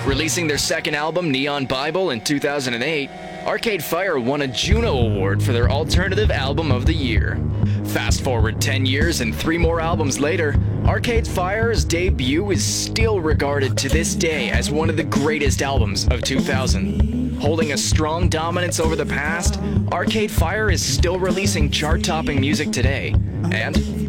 Releasing their second album, Neon Bible, in 2008, Arcade Fire won a Juno Award for their Alternative Album of the Year. Fast forward 10 years and 3 more albums later, Arcade Fire's debut is still regarded to this day as one of the greatest albums of 2000. Holding a strong dominance over the past, Arcade Fire is still releasing chart-topping music today, and